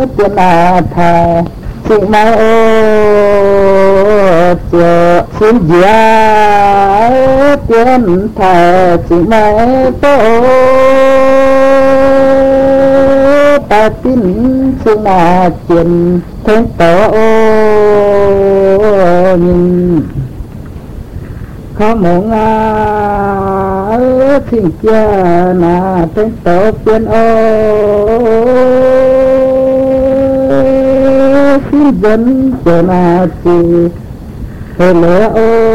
tiền thề chị mai ô chờ xin giá tiền thề chị mai tô ta tin xin chuyện thế tổ nhìn có một thiên cha na thế tổ tiên xin dân cho na chi thế lẽ